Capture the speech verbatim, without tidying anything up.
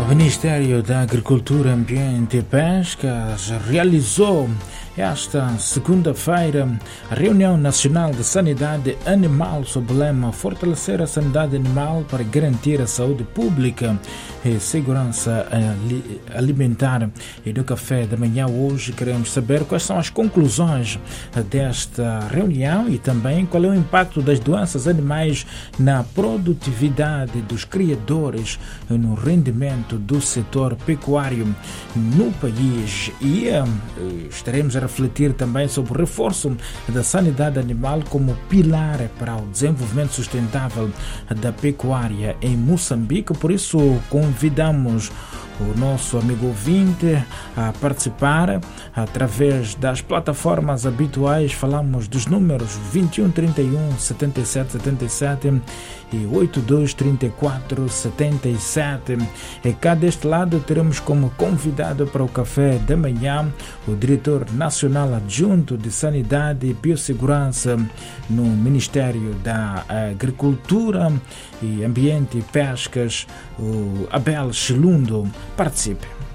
Ministério da Agricultura, Ambiente e Pescas realizou esta segunda-feira a reunião nacional de sanidade animal sob o lema Fortalecer a sanidade animal para garantir a saúde pública e segurança alimentar. E no café da manhã hoje queremos saber quais são as conclusões desta reunião e também qual é o impacto das doenças animais na produtividade dos criadores e no rendimento do setor pecuário no país. E uh, estaremos a refletir também sobre o reforço da sanidade animal como pilar para o desenvolvimento sustentável da pecuária em Moçambique. Por isso convidamos o nosso amigo ouvinte a participar através das plataformas habituais. Falamos dos números vinte e um, trinta e um, setenta e sete, setenta e sete e oitenta e dois, trinta e quatro, setenta e sete. E cá deste lado teremos como convidado para o café da manhã o diretor nacional adjunto de Sanidade e Biossegurança no Ministério da Agricultura e Ambiente e Pescas, o Abel Chilundo. Participe.